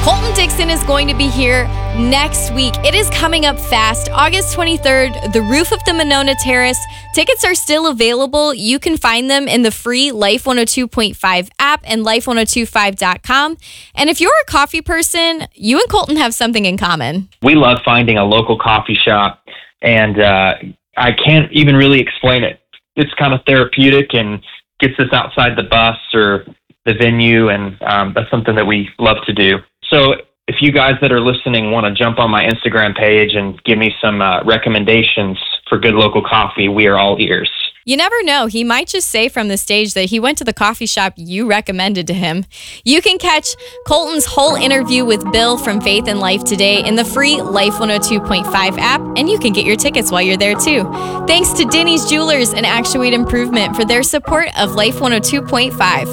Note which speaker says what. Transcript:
Speaker 1: Colton Dixon is going to be here next week. It is coming up fast. August 23rd, the roof of the Monona Terrace. Tickets are still available. You can find them in the free Life 102.5 app and life1025.com. And if you're a coffee person, you and Colton have something in common.
Speaker 2: We love finding a local coffee shop, and I can't even really explain it. It's kind of therapeutic and gets us outside the bus or the venue, and that's something that we love to do. So if you guys that are listening want to jump on my Instagram page and give me some recommendations for good local coffee, we are all ears.
Speaker 1: You never know. He might just say from the stage that he went to the coffee shop you recommended to him. You can catch Colton's whole interview with Bill from Faith and Life today in the free Life 102.5 app, and you can get your tickets while you're there too. Thanks to Denny's Jewelers and Actuate Improvement for their support of Life 102.5.